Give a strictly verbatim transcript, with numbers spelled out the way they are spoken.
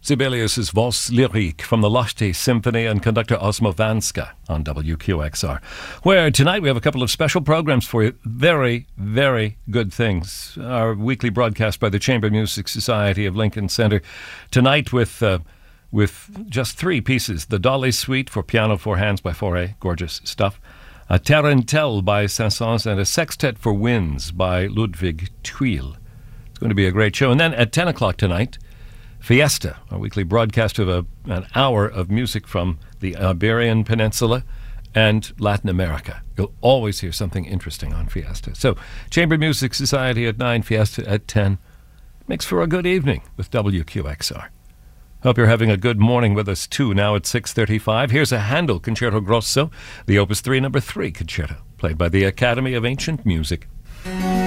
Sibelius's Vals Lyrique from the Lahti Symphony and conductor Osmo Vanska on W Q X R, where tonight we have a couple of special programs for you. Very, very good things. Our weekly broadcast by the Chamber Music Society of Lincoln Center tonight with uh, with just three pieces. The Dolly Suite for piano, four hands by Fauré, gorgeous stuff. A Tarentelle by Saint-Saëns and a Sextet for Winds by Ludwig Thuil. It's going to be a great show. And then at ten o'clock tonight, Fiesta, a weekly broadcast of a, an hour of music from the Iberian Peninsula and Latin America. You'll always hear something interesting on Fiesta. So, Chamber Music Society at nine, Fiesta at ten. Makes for a good evening with W Q X R. Hope you're having a good morning with us, too, now at six thirty-five. Here's a Handel Concerto Grosso, the Opus three, number three concerto, played by the Academy of Ancient Music.